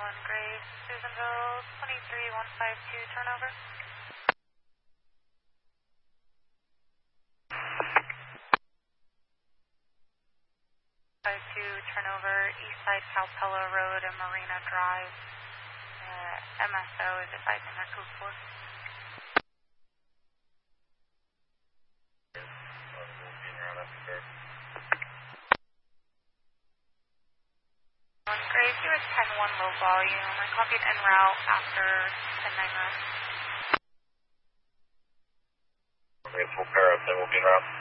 Grace, Susanville, 23152, turnover. 52, turnover, Eastside Calpella Road and Marina Drive. MSO is advising their code 4. Grace, you was 10-1 low volume. I copied en route after 10-9 rest. Okay, full pair up, then we'll be en route.